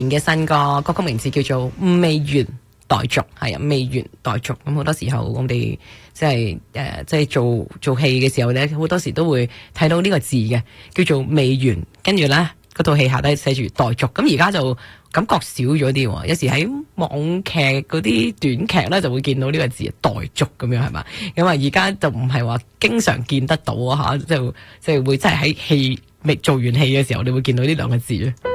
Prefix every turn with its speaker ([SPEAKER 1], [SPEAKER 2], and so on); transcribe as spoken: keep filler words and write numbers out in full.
[SPEAKER 1] 嘅新歌歌曲名字叫做未完待續，係啊，未完待續。咁好多時候我哋即係誒，即係做做戲嘅時候咧，好多時都會睇到呢個字嘅，叫做未完，跟住咧嗰套戲下低寫住待續。咁而家就感覺少咗啲喎，有時喺網劇嗰啲短劇咧就會見到呢個字待續咁樣，係嘛？咁啊而家就唔係話經常見得到啊嚇，就即係會真係喺戲未做完戲嘅時候，你會見到呢兩個字。